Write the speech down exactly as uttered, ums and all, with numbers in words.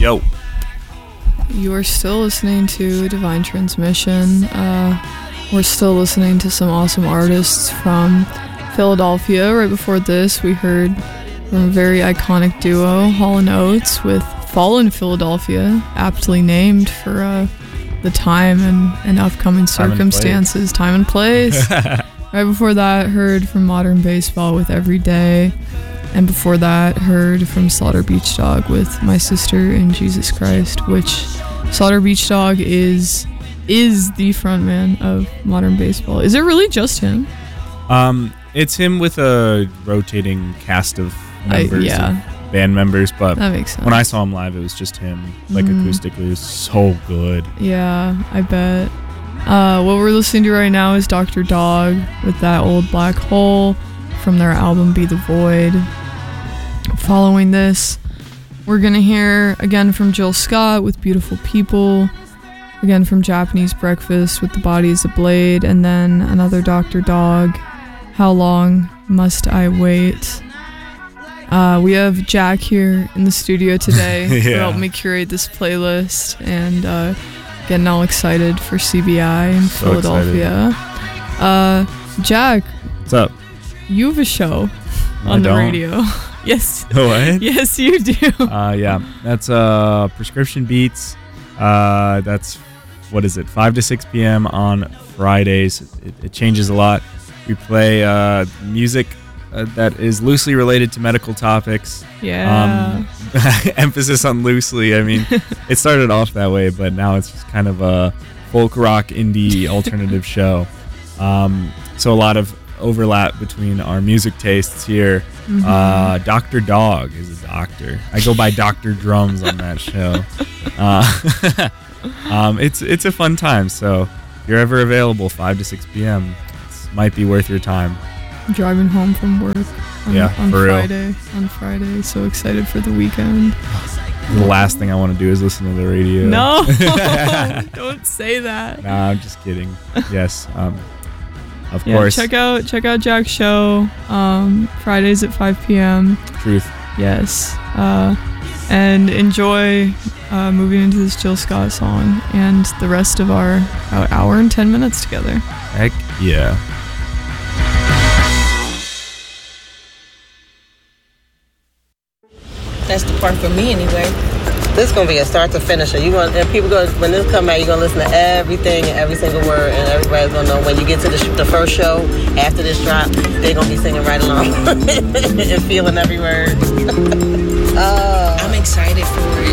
Yo. You are still listening to Divine Transmission. Uh, we're still listening to some awesome artists from Philadelphia. Right before this, we heard from a very iconic duo, Hall and Oates, with Fallen Philadelphia, aptly named for uh, the time and, and upcoming circumstances, time and place. Right before that, heard from Modern Baseball with Every Day. And before that, heard from Slaughter Beach Dog with My Sister in Jesus Christ, which Slaughter Beach Dog is is the frontman of Modern Baseball. Is it really just him? Um, it's him with a rotating cast of members, I, yeah. of band members, but that makes sense. When I saw him live, it was just him, like mm. acoustically. It was so good. Yeah, I bet. Uh, what we're listening to right now is Doctor Dog with That Old Black Hole from their album Be the Void. Following this, we're going to hear again from Jill Scott with Beautiful People, again from Japanese Breakfast with The Body is a Blade, and then another Doctor Dog, How Long Must I Wait? Uh, we have Jack here in the studio today yeah. who helped me curate this playlist and uh, getting all excited for C B I in so Philadelphia. Uh, Jack. What's up? You have a show I on the don't. radio. Yes. What? Yes, you do. Uh, yeah, that's uh, Prescription Beats. Uh, that's, what is it, five to six p.m. on Fridays. It, it changes a lot. We play uh, music uh, that is loosely related to medical topics. Yeah. Um, emphasis on loosely. I mean, it started off that way, but now it's just kind of a folk rock indie alternative show. Um, so a lot of overlap between our music tastes here. Mm-hmm. Uh, Doctor Dog is a doctor. I go by Doctor Drums on that show. Uh, um, it's it's a fun time. So if you're ever available, five to six p.m., it might be worth your time. Driving home from work on, yeah, on for Friday. Real. On Friday, so excited for the weekend. The last thing I want to do is listen to the radio. No, don't say that. Nah, I'm just kidding. Yes. Um, Of yeah, course. Check out check out Jack's show. Um, Fridays at five p.m. Truth. Yes. Uh, and enjoy uh, moving into this Jill Scott song and the rest of our about hour and ten minutes together. Heck yeah. That's the part for me anyway. This is gonna be a start to finish. You going and people go when this come out, you're gonna listen to everything and every single word, and everybody's gonna know when you get to the, sh- the first show after this drop, they're gonna be singing right along and feeling every word. uh, I'm excited for it.